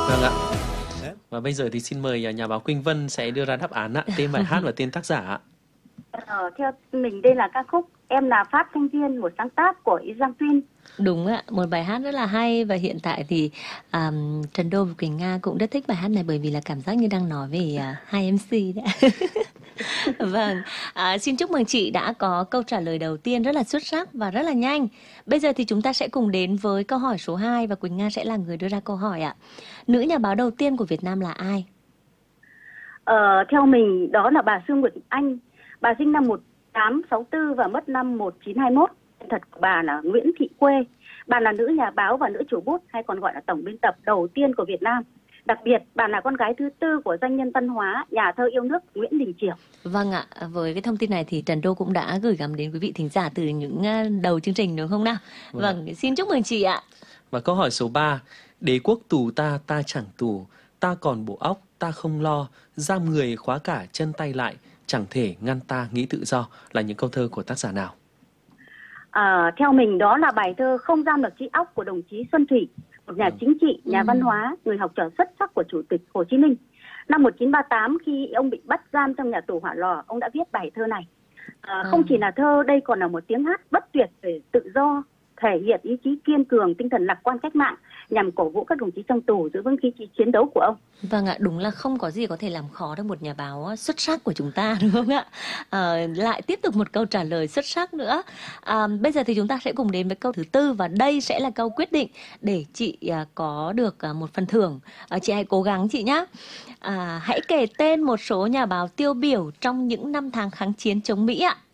Vâng ạ. Và bây giờ thì xin mời nhà báo Quỳnh Vân sẽ đưa ra đáp án ạ, tên bài hát và tên tác giả ạ. Theo mình đây là ca khúc Em là Pháp Thanh Viên, một sáng tác của Ý Giang Tuyên. Đúng ạ, một bài hát rất là hay và hiện tại thì Trần Đô và Quỳnh Nga cũng rất thích bài hát này bởi vì là cảm giác như đang nói về hai MC đấy. Vâng, xin chúc mừng chị đã có câu trả lời đầu tiên rất là xuất sắc và rất là nhanh. Bây giờ thì chúng ta sẽ cùng đến với câu hỏi số 2 và Quỳnh Nga sẽ là người đưa ra câu hỏi ạ. Nữ nhà báo đầu tiên của Việt Nam là ai? Theo mình đó là bà Sương Nguyệt Anh. Bà sinh năm 1864 và mất năm 1921. Thật của bà là Nguyễn Thị Quê. Bà là nữ nhà báo và nữ chủ bút hay còn gọi là tổng biên tập đầu tiên của Việt Nam. Đặc biệt, bà là con gái thứ tư của doanh nhân văn hóa, nhà thơ yêu nước Nguyễn Đình Chiểu. Vâng ạ, với cái thông tin này thì Trần Đô cũng đã gửi gắm đến quý vị thính giả từ những đầu chương trình đúng không nào? Vâng, xin chúc mừng chị ạ. Và câu hỏi số 3. Đế quốc tù ta, ta chẳng tù, ta còn bộ óc, ta không lo, giam người khóa cả chân tay lại, chẳng thể ngăn ta nghĩ tự do, là những câu thơ của tác giả nào? Theo mình đó là bài thơ Không giam được trí óc của đồng chí Xuân Thủy, một nhà chính trị, nhà văn hóa, người học trò xuất sắc của Chủ tịch Hồ Chí Minh. Năm 1938 khi ông bị bắt giam trong nhà tù Hỏa Lò, ông đã viết bài thơ này. Không chỉ là thơ, đây còn là một tiếng hát bất tuyệt về tự do, thể hiện ý chí kiên cường, tinh thần lạc quan cách mạng nhằm cổ vũ các đồng chí trong tù giữ vững ý chí chiến đấu của ông. Vâng ạ, đúng là không có gì có thể làm khó được một nhà báo xuất sắc của chúng ta đúng không ạ? Lại tiếp tục một câu trả lời xuất sắc nữa. Bây giờ thì chúng ta sẽ cùng đến với câu thứ tư và đây sẽ là câu quyết định để chị có được một phần thưởng. Chị hãy cố gắng chị nhé. Hãy kể tên một số nhà báo tiêu biểu trong những năm tháng kháng chiến chống Mỹ ạ.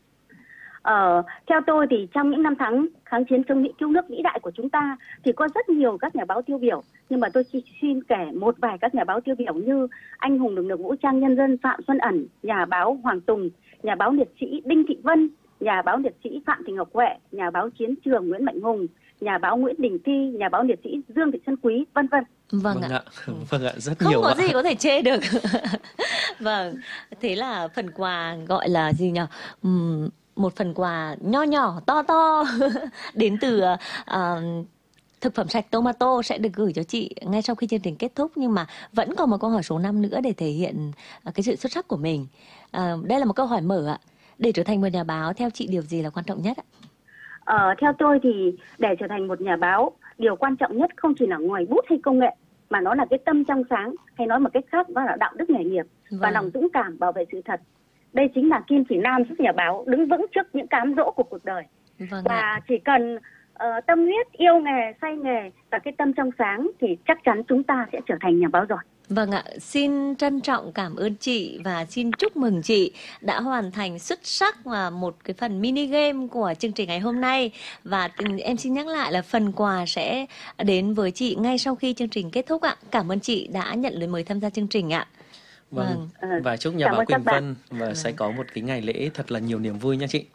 Theo tôi thì trong những năm tháng kháng chiến chống Mỹ cứu nước vĩ đại của chúng ta thì có rất nhiều các nhà báo tiêu biểu, nhưng mà tôi xin kể một vài các nhà báo tiêu biểu như anh hùng lực lượng vũ trang nhân dân Phạm Xuân Ẩn, nhà báo Hoàng Tùng, nhà báo liệt sĩ Đinh Thị Vân, nhà báo liệt sĩ Phạm Thị Ngọc Huệ, nhà báo chiến trường Nguyễn Mạnh Hùng, nhà báo Nguyễn Đình Thi, nhà báo liệt sĩ Dương Thị Xuân Quý, vân vân. Vâng ạ. Vâng ạ, rất không nhiều. Không có gì có thể chê được. Vâng, thế là phần quà gọi là gì nhỉ? Một phần quà nho nhỏ to to đến từ thực phẩm sạch Tomato sẽ được gửi cho chị ngay sau khi chương trình kết thúc, nhưng mà vẫn còn một câu hỏi số 5 nữa để thể hiện cái sự xuất sắc của mình. Đây là một câu hỏi mở ạ. Để trở thành một nhà báo theo chị điều gì là quan trọng nhất ạ? Theo tôi thì để trở thành một nhà báo, điều quan trọng nhất không chỉ là ngoài bút hay công nghệ, mà nó là cái tâm trong sáng, hay nói một cách khác đó là đạo đức nghề nghiệp và lòng dũng cảm bảo vệ sự thật. Đây chính là kim chỉ nam giúp nhà báo đứng vững trước những cám dỗ của cuộc đời. Và chỉ cần tâm huyết, yêu nghề, say nghề và cái tâm trong sáng thì chắc chắn chúng ta sẽ trở thành nhà báo giỏi. Vâng ạ, xin trân trọng cảm ơn chị và xin chúc mừng chị đã hoàn thành xuất sắc một cái phần mini game của chương trình ngày hôm nay. Và em xin nhắc lại là phần quà sẽ đến với chị ngay sau khi chương trình kết thúc ạ. Cảm ơn chị đã nhận lời mời tham gia chương trình ạ. Vâng. Và chúc nhà báo Quỳnh Vân và sẽ có một cái ngày lễ thật là nhiều niềm vui nha chị.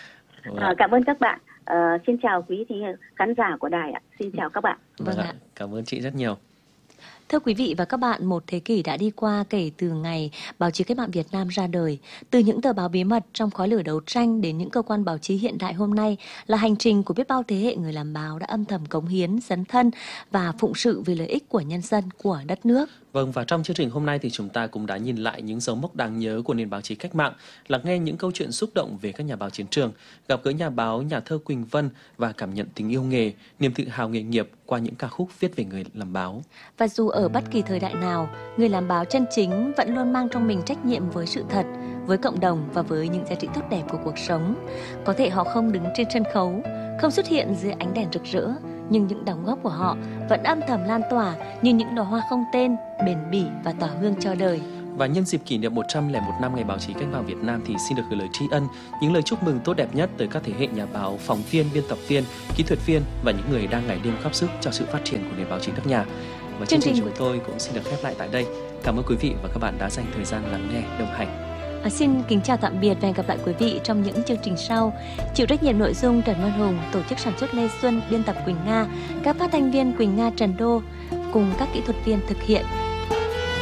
Cảm ơn các bạn. Xin chào quý khán giả của đài ạ. Xin chào các bạn. Vâng ạ. Cảm ơn chị rất nhiều. Thưa quý vị và các bạn, một thế kỷ đã đi qua kể từ ngày báo chí cách mạng Việt Nam ra đời. Từ những tờ báo bí mật trong khói lửa đấu tranh đến những cơ quan báo chí hiện đại hôm nay là hành trình của biết bao thế hệ người làm báo đã âm thầm cống hiến, dấn thân và phụng sự vì lợi ích của nhân dân, của đất nước. Vâng, và trong chương trình hôm nay thì chúng ta cũng đã nhìn lại những dấu mốc đáng nhớ của nền báo chí cách mạng, lắng nghe những câu chuyện xúc động về các nhà báo chiến trường, gặp gỡ nhà báo, nhà thơ Quỳnh Vân và cảm nhận tình yêu nghề, niềm tự hào nghề nghiệp qua những ca khúc viết về người làm báo. Và dù ở bất kỳ thời đại nào, người làm báo chân chính vẫn luôn mang trong mình trách nhiệm với sự thật, với cộng đồng và với những giá trị tốt đẹp của cuộc sống. Có thể họ không đứng trên sân khấu, không xuất hiện dưới ánh đèn rực rỡ, nhưng những đóng góp của họ vẫn âm thầm lan tỏa như những đóa hoa không tên, bền bỉ và tỏa hương cho đời. Và nhân dịp kỷ niệm 101 năm Ngày báo chí cách mạng Việt Nam thì xin được gửi lời tri ân, những lời chúc mừng tốt đẹp nhất tới các thế hệ nhà báo, phóng viên, biên tập viên, kỹ thuật viên và những người đang ngày đêm góp sức cho sự phát triển của nền báo chí nước nhà. Và chương trình chúng tôi cũng xin được khép lại tại đây. Cảm ơn quý vị và các bạn đã dành thời gian lắng nghe, đồng hành. Xin kính chào tạm biệt và hẹn gặp lại quý vị trong những chương trình sau. Chịu trách nhiệm nội dung Trần Văn Hùng, tổ chức sản xuất Lê Xuân, biên tập Quỳnh Nga, các phát thanh viên Quỳnh Nga, Trần Đô cùng các kỹ thuật viên thực hiện.